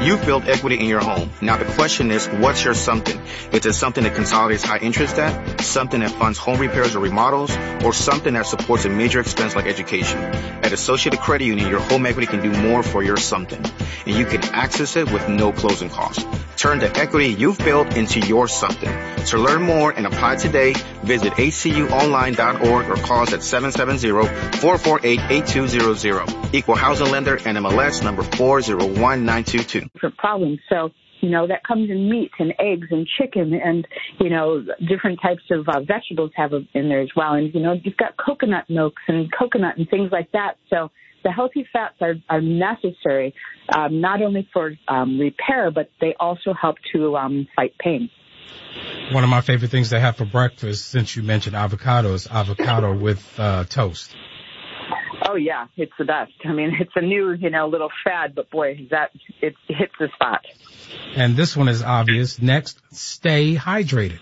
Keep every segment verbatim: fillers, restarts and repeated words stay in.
You've built equity in your home. Now the question is, what's your something? Is it something that consolidates high interest debt, something that funds home repairs or remodels, or something that supports a major expense like education? At Associated Credit Union, your home equity can do more for your something, and you can access it with no closing costs. Turn the equity you've built into your something. To learn more and apply today, visit a c u online dot org or call us at seven seven zero, four four eight, eight two zero zero. Equal housing lender, N M L S number four zero one nine two two. Different problems. So, you know, that comes in meat and eggs and chicken and, you know, different types of uh, vegetables have in there as well. And, you know, you've got coconut milks and coconut and things like that. So the healthy fats are, are necessary, um, not only for um, repair, but they also help to um, fight pain. One of my favorite things to have for breakfast, since you mentioned avocados, avocado with uh, toast. Oh, yeah, it's the best. I mean, it's a new, you know, little fad, but boy, that it hits the spot. And this one is obvious. Next, stay hydrated.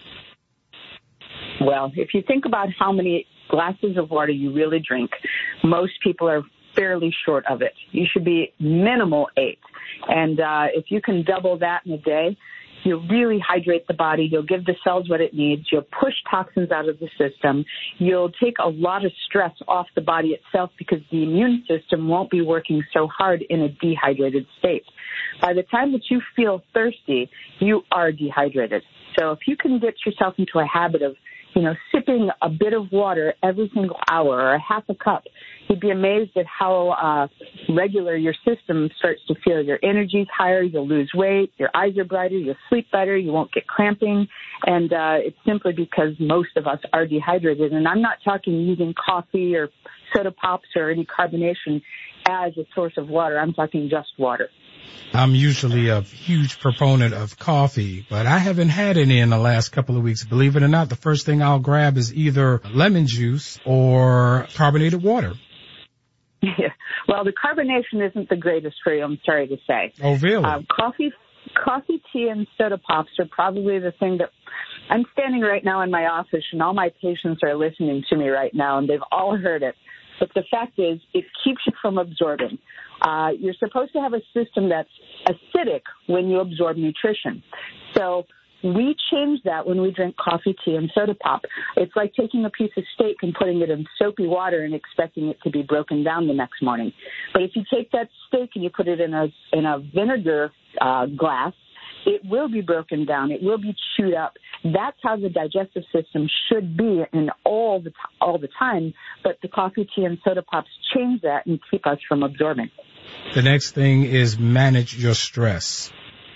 Well, if you think about how many glasses of water you really drink, most people are fairly short of it. You should be minimal eight. And uh, if you can double that in a day, you'll really hydrate the body. You'll give the cells what it needs. You'll push toxins out of the system. You'll take a lot of stress off the body itself because the immune system won't be working so hard in a dehydrated state. By the time that you feel thirsty, you are dehydrated. So if you can get yourself into a habit of, you know, sipping a bit of water every single hour or a half a cup, you'd be amazed at how uh, regular your system starts to feel. Your energy's higher, you'll lose weight, your eyes are brighter, you'll sleep better, you won't get cramping, and uh, it's simply because most of us are dehydrated. And I'm not talking using coffee or soda pops or any carbonation as a source of water. I'm talking just water. I'm usually a huge proponent of coffee, but I haven't had any in the last couple of weeks. Believe it or not, the first thing I'll grab is either lemon juice or carbonated water. Yeah. Well, the carbonation isn't the greatest for you, I'm sorry to say. Oh, really? Um, coffee, coffee, tea, and soda pops are probably the thing that I'm standing right now in my office, and all my patients are listening to me right now, and they've all heard it. But the fact is, it keeps you from absorbing. Uh, you're supposed to have a system that's acidic when you absorb nutrition. So we change that when we drink coffee, tea, and soda pop. It's like taking a piece of steak and putting it in soapy water and expecting it to be broken down the next morning. But if you take that steak and you put it in a in a vinegar uh, glass, it will be broken down. It will be chewed up. That's how the digestive system should be in all the t- all the time. But the coffee, tea, and soda pops change that and keep us from absorbing. The next thing is manage your stress.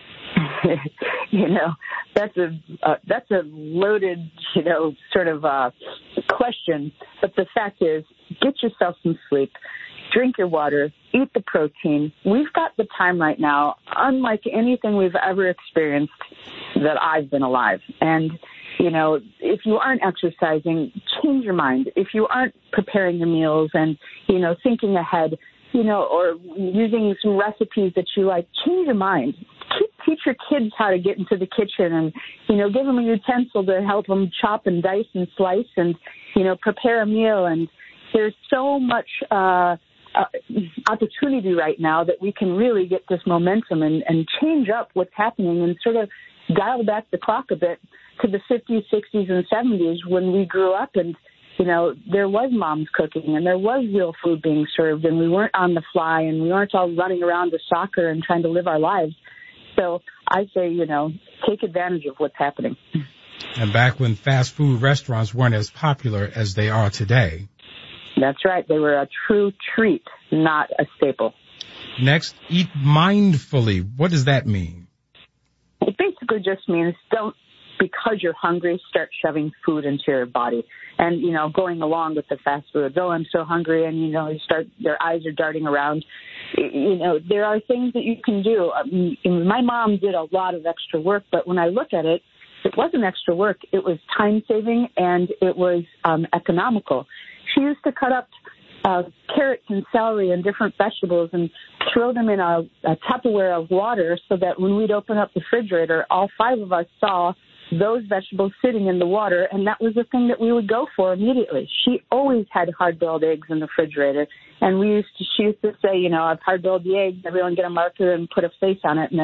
You know, that's a uh, that's a loaded, you know, sort of uh, question. But the fact is, get yourself some sleep. Drink your water, eat the protein. We've got the time right now, unlike anything we've ever experienced that I've been alive. And, you know, if you aren't exercising, change your mind. If you aren't preparing your meals and, you know, thinking ahead, you know, or using some recipes that you like, change your mind. Teach your kids how to get into the kitchen and, you know, give them a utensil to help them chop and dice and slice and, you know, prepare a meal. And there's so much uh Uh, opportunity right now that we can really get this momentum and, and change up what's happening and sort of dial back the clock a bit to the fifties, sixties, and seventies when we grew up and, you know, there was moms cooking and there was real food being served and we weren't on the fly and we weren't all running around to soccer and trying to live our lives. So I say, you know, take advantage of what's happening. And back when fast food restaurants weren't as popular as they are today. That's right. They were a true treat, not a staple. Next, eat mindfully. What does that mean? It basically just means don't, because you're hungry, start shoving food into your body. And, you know, going along with the fast food. Oh, I'm so hungry. And, you know, you start, their eyes are darting around. You know, there are things that you can do. Um, my mom did a lot of extra work, but when I look at it, it wasn't extra work. It was time saving and it was um, economical. She used to cut up uh, carrots and celery and different vegetables and throw them in a, a Tupperware of water so that when we'd open up the refrigerator, all five of us saw those vegetables sitting in the water, and that was the thing that we would go for immediately. She always had hard-boiled eggs in the refrigerator, and we used to, she used to say, you know, I've hard-boiled the eggs, everyone get a marker and put a face on it, and